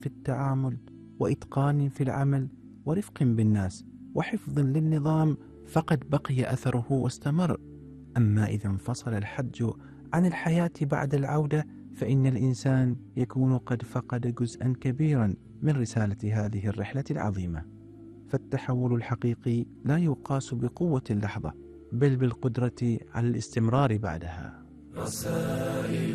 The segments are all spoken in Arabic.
في التعامل، وإتقان في العمل، ورفق بالناس، وحفظ للنظام، فقد بقي أثره واستمر. أما إذا انفصل الحج عن الحياة بعد العودة، فإن الإنسان يكون قد فقد جزءا كبيرا من رسالة هذه الرحلة العظيمة. فالتحول الحقيقي لا يقاس بقوة اللحظة، بل بالقدرة على الاستمرار بعدها. رسائل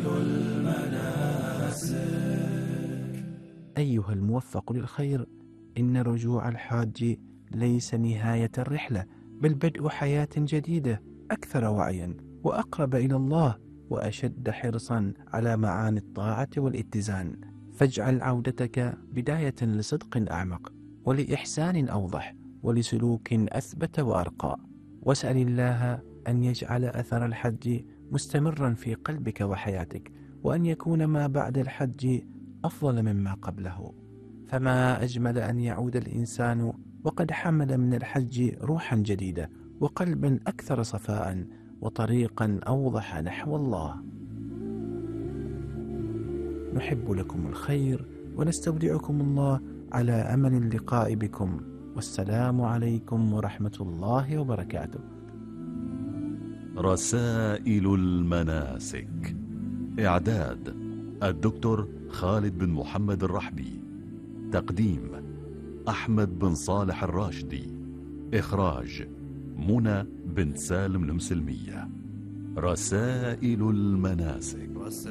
المناسك. أيها الموفق للخير، إن رجوع الحاج ليس نهاية الرحلة، بل بدء حياة جديدة أكثر وعيا، وأقرب إلى الله، وأشد حرصا على معاني الطاعة والاتزان. فاجعل عودتك بداية لصدق أعمق، ولإحسان أوضح، ولسلوك أثبت وأرقى. واسأل الله أن يجعل أثر الحج مستمرا في قلبك وحياتك، وأن يكون ما بعد الحج أفضل مما قبله. فما أجمل أن يعود الإنسان وقد حمل من الحج روحا جديدة، وقلبا أكثر صفاء، وطريقا أوضح نحو الله. نحب لكم الخير، ونستودعكم الله على أمل اللقاء بكم، والسلام عليكم ورحمة الله وبركاته. رسائل المناسك. إعداد الدكتور خالد بن محمد الرحبي. تقديم أحمد بن صالح الراشدي. إخراج منى بن سالم المسلمية. رسائل المناسك.